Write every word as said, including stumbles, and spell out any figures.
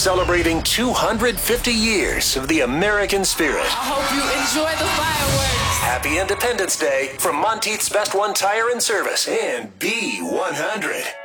celebrating two hundred fifty years of the American spirit. I hope you enjoy the fireworks. Happy Independence Day from Monteith's Best One Tire and Service and B one hundred.